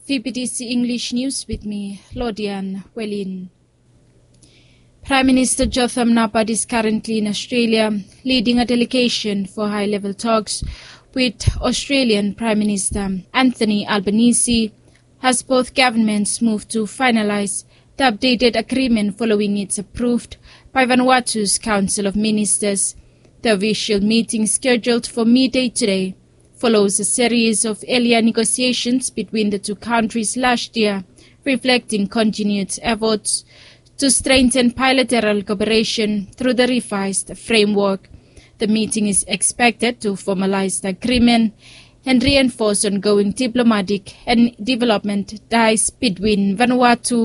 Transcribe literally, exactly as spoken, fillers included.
V P D C English News with me, Lodian Welin. Prime Minister Jotham Napat is currently in Australia, leading a delegation for high-level talks with Australian Prime Minister Anthony Albanese, as both governments move to finalise the updated agreement following its approved by Vanuatu's Council of Ministers. The official meeting, scheduled for midday today, follows a series of earlier negotiations between the two countries last year, reflecting continued efforts to strengthen bilateral cooperation through the revised framework. The meeting is expected to formalise the agreement and reinforce ongoing diplomatic and development ties between Vanuatu